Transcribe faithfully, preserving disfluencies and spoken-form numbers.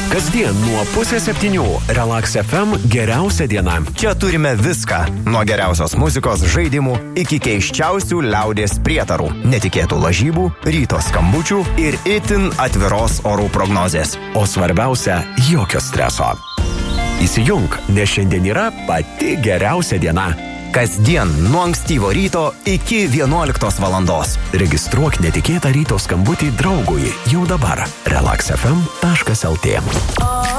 Kasdien nuo pusės septynių Relax F M geriausia diena. Čia turime viską. Nuo geriausios muzikos, žaidimų iki keiščiausių liaudės prietarų, netikėtų lažybų, ryto skambučių ir itin atviros orų prognozės. O svarbiausia, jokio streso. Įsijunk, nes šiandien yra pati geriausia diena. Kasdien nuo ankstyvo ryto iki vienuoliktos valandos. Registruok netikėtą ryto skambutį draugui jau dabar. relax f m taškas l t.